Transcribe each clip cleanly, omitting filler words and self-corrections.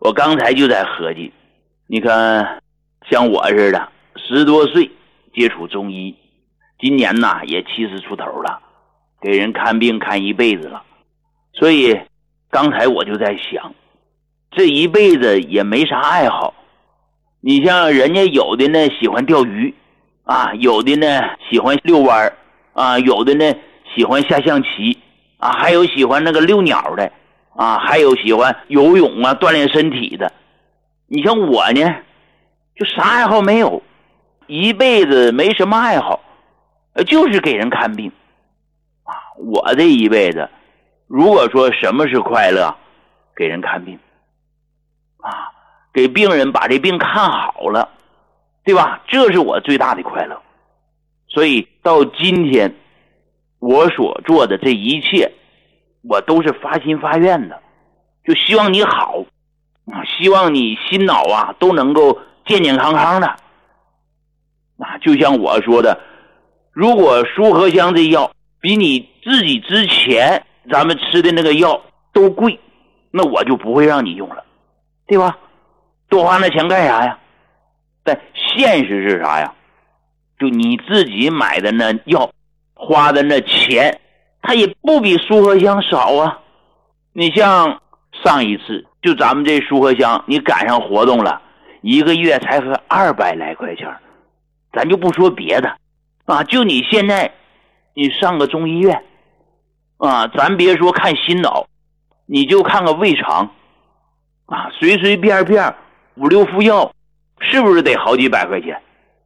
我刚才就在合计，你看像我似的10多岁接触中医，今年呢也70出头了，给人看病看一辈子了。所以刚才我就在想，这一辈子也没啥爱好。你像人家有的呢喜欢钓鱼啊，有的呢喜欢遛弯啊，有的呢喜欢下象棋啊，还有喜欢那个遛鸟的啊，还有喜欢游泳啊，锻炼身体的。你像我呢就啥爱好没有，一辈子没什么爱好，就是给人看病啊。我这一辈子如果说什么是快乐，给人看病啊，给病人把这病看好了，对吧？这是我最大的快乐。所以到今天我所做的这一切，我都是发心发愿的，就希望你好啊，希望你心脑啊都能够健健康康的啊。就像我说的，如果舒和香这药比你自己之前咱们吃的那个药都贵，那我就不会让你用了，对吧？多花那钱干啥呀？但现实是啥呀？就你自己买的那药花的那钱，它也不比舒和香少啊。你像上一次就咱们这舒和香你赶上活动了，一个月才和200来块钱，咱就不说别的啊，就你现在你上个中医院啊，咱别说看心脑，你就看个胃肠啊，随随便便5、6副药，是不是得好几百块钱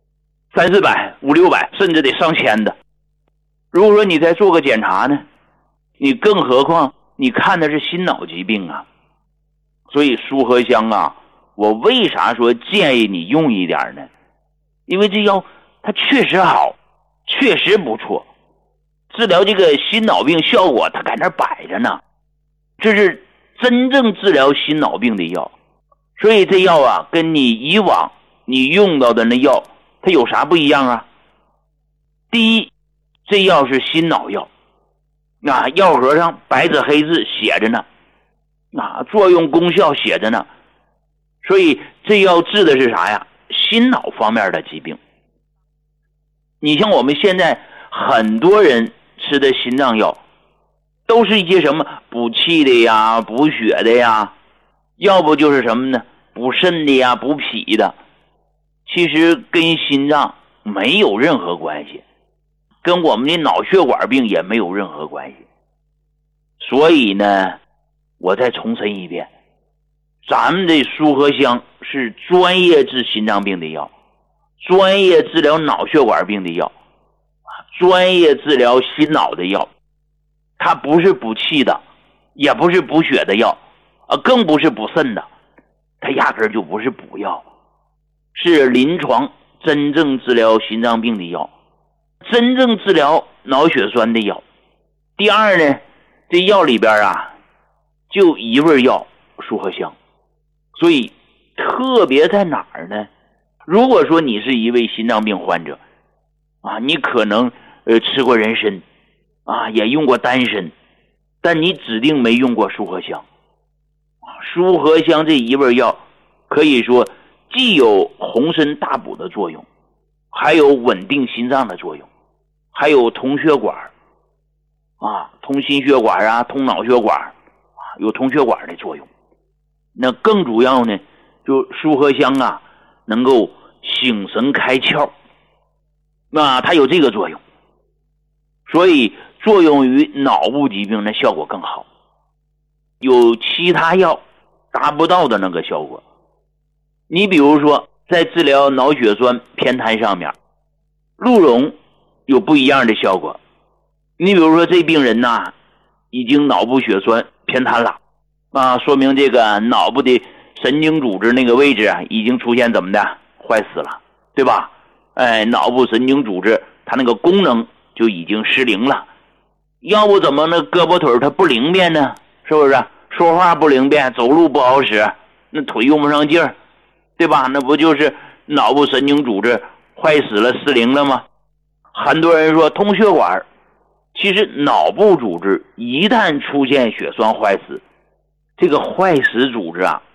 ？3、400、5、600，甚至得上千的。如果说你再做个检查呢，你更何况你看的是心脑疾病啊。所以舒和香啊，我为啥说建议你用一点呢？因为这药它确实好，确实不错，治疗这个心脑病效果它在那摆着呢，这是真正治疗心脑病的药。所以这药啊跟你以往你用到的那药它有啥不一样啊？第一，这药是心脑药啊，药盒上白纸黑字写着呢啊，作用功效写着呢。所以这药治的是啥呀？心脑方面的疾病。你像我们现在很多人吃的心脏药都是一些什么补气的呀，补血的呀，要不就是什么呢，补肾的呀，补脾的。其实跟心脏没有任何关系，跟我们的脑血管病也没有任何关系。所以呢，我再重申一遍，咱们这舒和香是专业治心脏病的药，专业治疗脑血管病的药，专业治疗心脑的药。它不是补气的，也不是补血的药，更不是补肾的，它压根就不是补药，是临床真正治疗心脏病的药，真正治疗脑血栓的药。第二呢，这药里边啊就一味药，舒和香。所以特别在哪儿呢？如果说你是一位心脏病患者啊，你可能吃过人参啊，也用过丹参，但你指定没用过舒和香。舒和香这一味药可以说既有洪参大补的作用，还有稳定心脏的作用，还有通血管啊，通心血管啊，通脑血管啊，有通血管的作用。那更主要呢，就舒和香啊能够醒神开窍，那它有这个作用，所以作用于脑部疾病的效果更好，有其他药达不到的那个效果。你比如说在治疗脑血栓偏瘫上面，鹿茸有不一样的效果。你比如说这病人呐已经脑部血栓偏瘫了啊，说明这个脑部的神经组织那个位置啊已经出现怎么的坏死了，对吧？脑部神经组织它那个功能就已经失灵了，要不怎么那胳膊腿它不灵便呢？是不是？说话不灵便，走路不好使，那腿用不上劲儿，对吧？那不就是脑部神经组织坏死了，失灵了吗？很多人说通血管，其实脑部组织一旦出现血栓坏死，这个坏死组织啊